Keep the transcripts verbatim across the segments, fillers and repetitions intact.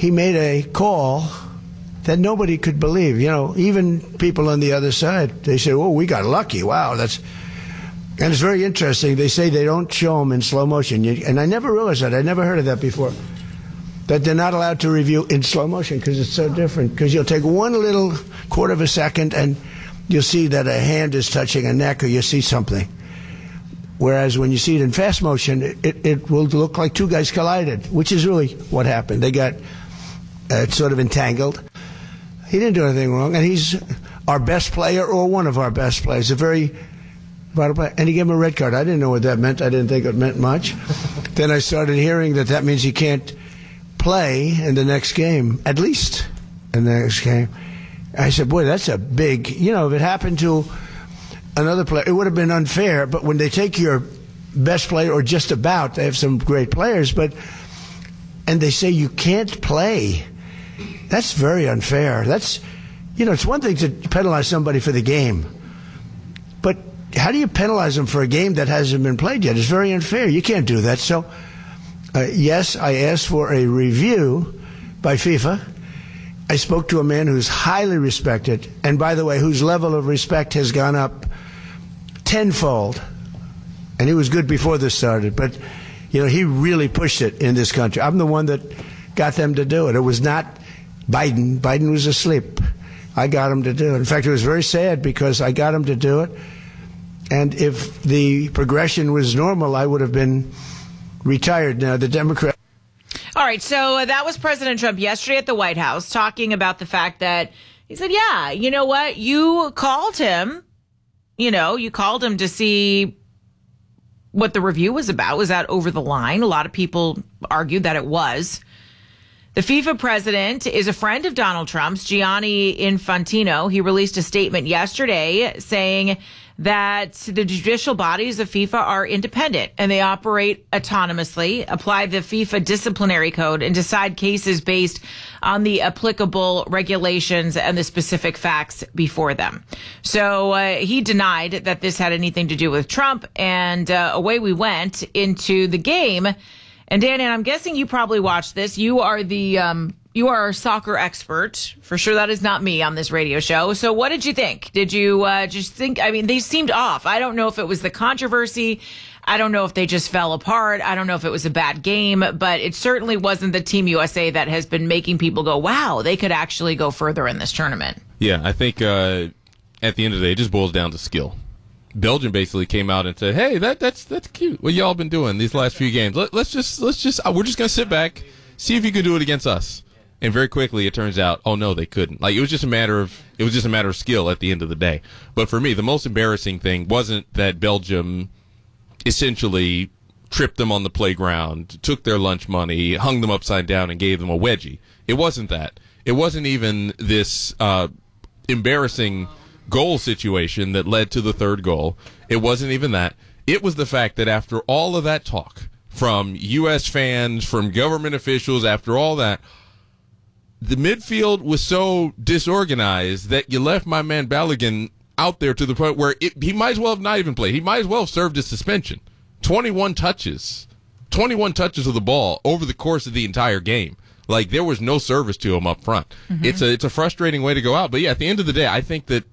he made a call that nobody could believe. You know, even people on the other side, they say, oh, we got lucky. Wow, that's... And it's very interesting. They say they don't show them in slow motion. You, and I never realized that. I never heard of that before. That they're not allowed to review in slow motion because it's so different. Because you'll take one little quarter of a second and you'll see that a hand is touching a neck or you see something. Whereas when you see it in fast motion, it, it will look like two guys collided, which is really what happened. They got uh, sort of entangled. He didn't do anything wrong, and he's our best player or one of our best players, a very vital player. And he gave him a red card. I didn't know what that meant. I didn't think it meant much. Then I started hearing that that means he can't play in the next game, at least in the next game. I said, boy, that's a big, you know, if it happened to another player, it would have been unfair. But when they take your best player, or just about, they have some great players, but and they say you can't play, that's very unfair. That's, you know, it's one thing to penalize somebody for the game, but how do you penalize them for a game that hasn't been played yet? It's very unfair. You can't do that. So, uh, yes, I asked for a review by FIFA. I spoke to a man who's highly respected, and by the way, whose level of respect has gone up tenfold. And he was good before this started, but, you know, he really pushed it in this country. I'm the one that got them to do it. It was not Biden. Biden was asleep. I got him to do it. In fact, it was very sad because I got him to do it. And if the progression was normal, I would have been retired now. The Democrat. All right. So uh, that was President Trump yesterday at the White House talking about the fact that he said, yeah, you know what? You called him, you know, you called him to see what the review was about. Was that over the line? A lot of people argued that it was. The FIFA president is a friend of Donald Trump's, Gianni Infantino. He released a statement yesterday saying that the judicial bodies of FIFA are independent and they operate autonomously, apply the FIFA disciplinary code, and decide cases based on the applicable regulations and the specific facts before them. So uh, he denied that this had anything to do with Trump, and uh, away we went into the game. And Dan, I'm guessing you probably watched this. You are the um, you are a soccer expert. For sure, that is not me on this radio show. So what did you think? Did you uh, just think, I mean, they seemed off. I don't know if it was the controversy. I don't know if they just fell apart. I don't know if it was a bad game, but it certainly wasn't the Team U S A that has been making people go, wow, they could actually go further in this tournament. Yeah, I think uh, at the end of the day, it just boils down to skill. Belgium basically came out and said, "Hey, that that's that's cute. What y'all been doing these last few games? Let, let's just let's just uh, we're just gonna sit back, see if you can do it against us." And very quickly, it turns out, oh no, they couldn't. Like it was just a matter of it was just a matter of skill at the end of the day. But for me, the most embarrassing thing wasn't that Belgium essentially tripped them on the playground, took their lunch money, hung them upside down, and gave them a wedgie. It wasn't that. It wasn't even this uh, embarrassing goal situation that led to the third goal. It wasn't even that. It was the fact that after all of that talk from U S fans, from government officials, after all that, the midfield was so disorganized that you left my man Balogun out there to the point where it, he might as well have not even played. He might as well have served his suspension. twenty-one touches. twenty-one touches of the ball over the course of the entire game. Like, there was no service to him up front. Mm-hmm. It's a it's a frustrating way to go out. But, yeah, at the end of the day, I think that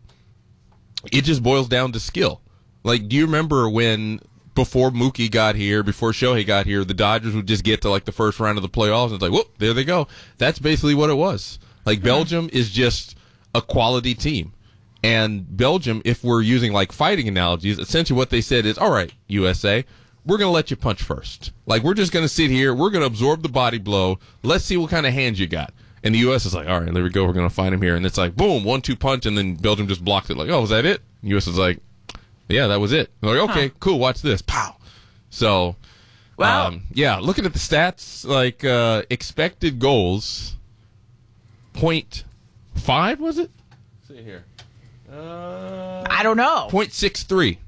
it just boils down to skill. Like, do you remember when, before Mookie got here, before Shohei got here, the Dodgers would just get to, like, the first round of the playoffs, and it's like, whoop, there they go. That's basically what it was. Like, mm-hmm. Belgium is just a quality team. And Belgium, if we're using, like, fighting analogies, essentially what they said is, all right, U S A, we're going to let you punch first. Like, we're just going to sit here, we're going to absorb the body blow, let's see what kind of hands you got. And the U S is like, all right, there we go, we're going to find him here. And it's like, boom, one two punch, and then Belgium just blocks it. Like, oh, was that it? The U S is like, yeah, that was it. They're like, okay, huh. cool, watch this. Pow. So, wow. um, yeah, looking at the stats, like, uh, expected goals, point five, was it? Let's see here. Uh, I don't know. point six three.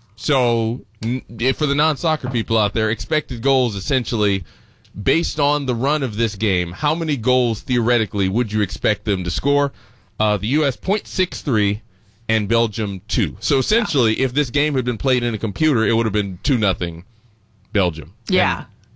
So, n- for the non-soccer people out there, expected goals essentially, based on the run of this game, how many goals theoretically would you expect them to score? Uh, the U S point six three and Belgium two. So essentially, yeah. if this game had been played in a computer, it would have been two nothing Belgium. Yeah. And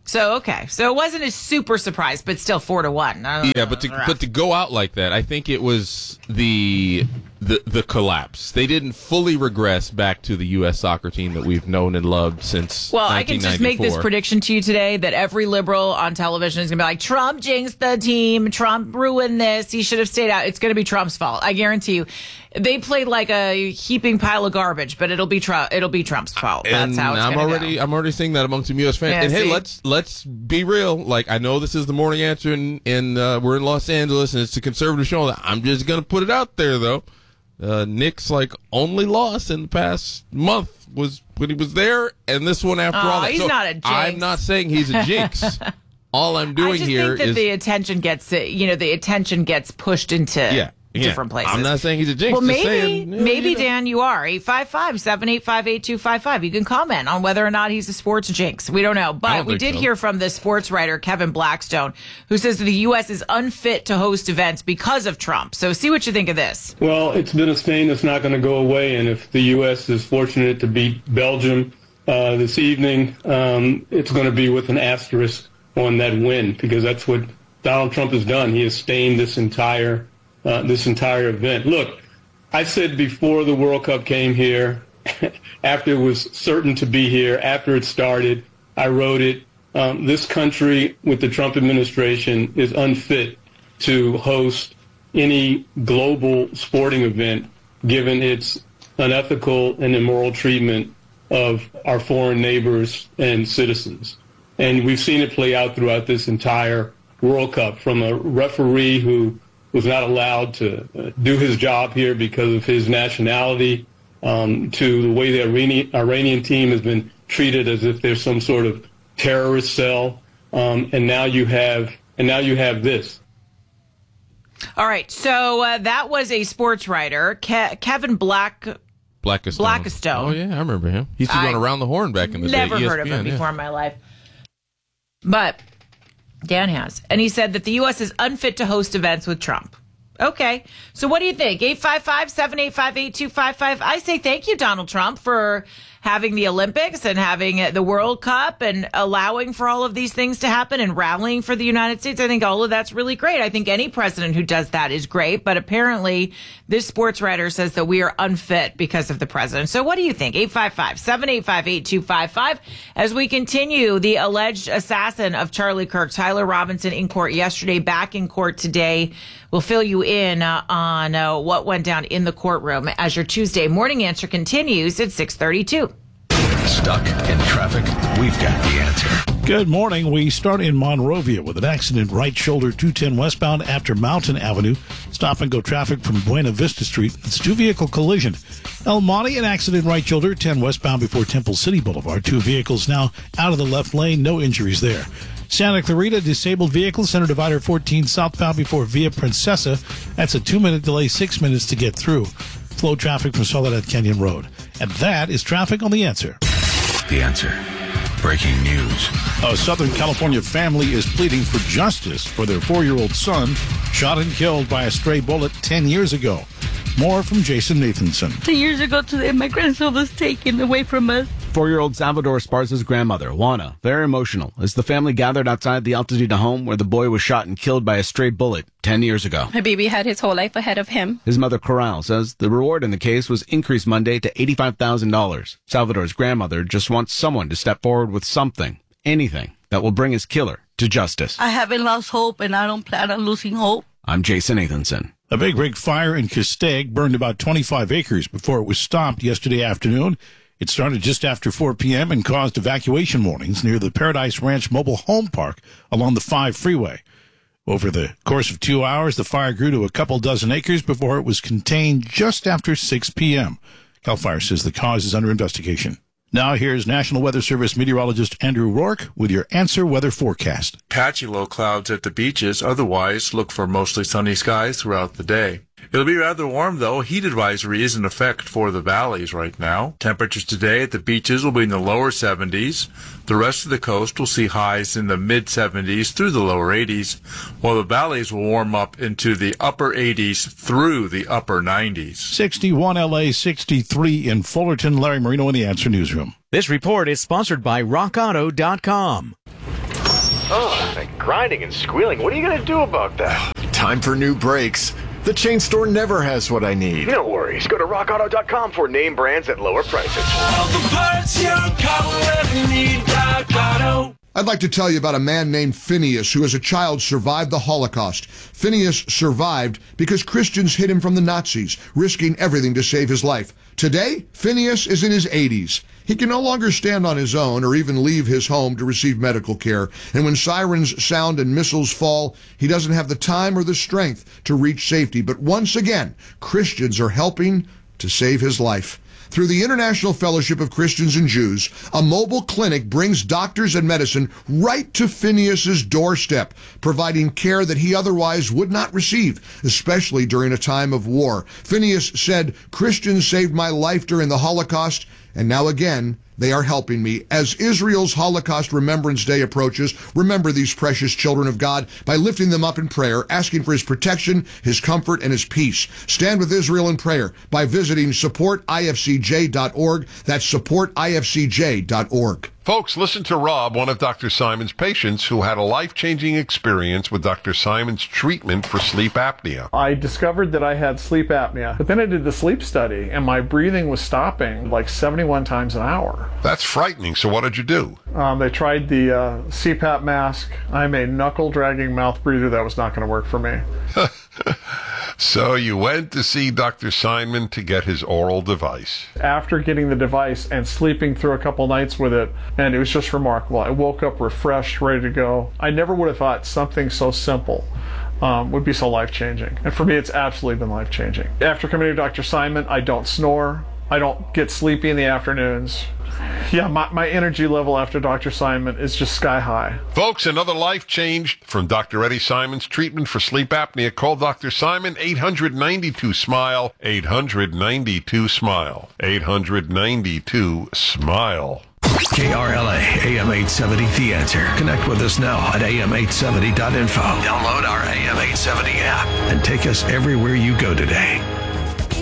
So, okay. So it wasn't a super surprise, but still four to one. Yeah, but to, but to go out like that, I think it was the, the the collapse. They didn't fully regress back to the U S soccer team that we've known and loved since Well, I can just make this prediction to you today that every liberal on television is going to be like, Trump jinxed the team. Trump ruined this. He should have stayed out. It's going to be Trump's fault. I guarantee you. They played like a heaping pile of garbage, but it'll be Trump. It'll be Trump's fault. That's and how it's I'm gonna already, go. I'm already seeing that among some U S fans. Yeah, and hey, see? let's let's be real. Like, I know this is the morning answer, and, and uh, we're in Los Angeles, and it's a conservative show. I'm just gonna put it out there, though. Uh, Nick's like only loss in the past month was when he was there, and this one after Oh, all that. he's So not a jinx. I'm not saying he's a jinx. All I'm doing I just here think that is the attention gets, you know, the attention gets pushed into yeah. Yeah. different places. I'm not saying he's a jinx. Well, just maybe, saying, yeah, maybe you know. Dan, you are eight five five, seven eight five, eight two five five. You can comment on whether or not he's a sports jinx. We don't know, I but don't we think did so. hear from the sports writer Kevin Blackstone, who says that the U S is unfit to host events because of Trump. So, see what you think of this. Well, it's been a stain that's not going to go away, and if the U S is fortunate to beat Belgium uh, this evening, um, it's going to be with an asterisk on that win, because that's what Donald Trump has done. He has stained this entire uh, this entire event. Look, I said before the World Cup came here, after it was certain to be here, after it started, I wrote it. Um, this country with the Trump administration is unfit to host any global sporting event, given its unethical and immoral treatment of our foreign neighbors and citizens. And we've seen it play out throughout this entire World Cup, from a referee who was not allowed to uh, do his job here because of his nationality, um, to the way the Iranian, Iranian team has been treated as if they're some sort of terrorist cell. Um, and now you have, and now you have this. All right, so uh, that was a sports writer, Ke- Kevin Black. Blackstone. Blackstone. Oh, yeah, I remember him. He used to I run around the horn back in the Never day. heard of him E S P N, before yeah. in my life. But Dan has. And he said that the U S is unfit to host events with Trump. Okay. So what do you think? eight five five, seven eight five, eight two five five. I say thank you, Donald Trump, for having the Olympics and having the World Cup and allowing for all of these things to happen and rallying for the United States. I think all of that's really great. I think any president who does that is great. But apparently this sports writer says that we are unfit because of the president. So what do you think? eight five five, seven eight five, eight two five five. As we continue, the alleged assassin of Charlie Kirk, Tyler Robinson, in court yesterday, back in court today. We'll fill you in uh, on uh, what went down in the courtroom as your Tuesday morning answer continues at six thirty-two. Stuck in traffic? We've got the answer. Good morning. We start in Monrovia with an accident right shoulder two ten westbound after Mountain Avenue. Stop and go traffic from Buena Vista Street. It's a two-vehicle collision. El Monte, an accident right shoulder ten westbound before Temple City Boulevard. Two vehicles now out of the left lane. No injuries there. Santa Clarita, disabled vehicle, center divider fourteen southbound before Via Princesa. That's a two-minute delay, six minutes to get through. Flow traffic from Soledad Canyon Road. And that is traffic on The Answer. The Answer. Breaking news. A Southern California family is pleading for justice for their four-year-old son shot and killed by a stray bullet ten years ago. More from Jason Nathanson. Two years ago today, my grandson was taken away from us. Four-year-old Salvador Esparza's grandmother, Juana, very emotional as the family gathered outside the Altadena home where the boy was shot and killed by a stray bullet ten years ago. My baby had his whole life ahead of him. His mother, Corral, says the reward in the case was increased Monday to eighty-five thousand dollars. Salvador's grandmother just wants someone to step forward with something, anything, that will bring his killer to justice. I haven't lost hope, and I don't plan on losing hope. I'm Jason Nathanson. A big rig fire in Castaic burned about twenty-five acres before it was stopped yesterday afternoon. It started just after four p.m. and caused evacuation warnings near the Paradise Ranch Mobile Home Park along the five freeway. Over the course of two hours, the fire grew to a couple dozen acres before it was contained just after six p.m. CAL FIRE says the cause is under investigation. Now here's National Weather Service meteorologist Andrew Rourke with your Answer Weather Forecast. Patchy low clouds at the beaches. Otherwise, look for mostly sunny skies throughout the day. It'll be rather warm, though. Heat advisory is in effect for the valleys right now. Temperatures today at the beaches will be in the lower seventies. The rest of the coast will see highs in the mid-seventies through the lower eighties, while the valleys will warm up into the upper eighties through the upper nineties. sixty-one L A, sixty-three in Fullerton. Larry Marino in the Answer Newsroom. This report is sponsored by rock auto dot com. Oh, like grinding and squealing. What are you going to do about that? Time for new brakes. The chain store never has what I need. No worries. Go to rock auto dot com for name brands at lower prices. All the parts your car will ever need, Rock Auto. I'd like to tell you about a man named Phineas who as a child survived the Holocaust. Phineas survived because Christians hid him from the Nazis, risking everything to save his life. Today, Phineas is in his eighties. He can no longer stand on his own or even leave his home to receive medical care. And when sirens sound and missiles fall, he doesn't have the time or the strength to reach safety. But once again, Christians are helping to save his life. Through the International Fellowship of Christians and Jews, a mobile clinic brings doctors and medicine right to Phineas's doorstep, providing care that he otherwise would not receive, especially during a time of war. Phineas said, "Christians saved my life during the Holocaust, and now again, they are helping me." As Israel's Holocaust Remembrance Day approaches, remember these precious children of God by lifting them up in prayer, asking for his protection, his comfort, and his peace. Stand with Israel in prayer by visiting support I F C J dot org. That's support I F C J dot org. Folks, listen to Rob, one of Doctor Simon's patients who had a life-changing experience with Doctor Simon's treatment for sleep apnea. I discovered that I had sleep apnea, but then I did the sleep study, and my breathing was stopping like seventy-one times an hour. That's frightening. So what did you do? Um, they tried the uh, C PAP mask. I'm a knuckle-dragging mouth breather. That was not going to work for me. So you went to see Doctor Simon to get his oral device. After getting the device and sleeping through a couple nights with it, and it was just remarkable. I woke up refreshed, ready to go. I never would have thought something so simple um, would be so life-changing. And for me, it's absolutely been life-changing. After coming to Doctor Simon, I don't snore. I don't get sleepy in the afternoons. Yeah, my, my energy level after Doctor Simon is just sky high. Folks, another life changed from Doctor Eddie Simon's treatment for sleep apnea. Call Doctor Simon, eight hundred ninety-two SMILE, eight hundred ninety-two SMILE, eight hundred ninety-two SMILE. K R L A, A M eight seventy, The Answer. Connect with us now at A M eight seventy dot info. Download our A M eight seventy app and take us everywhere you go today.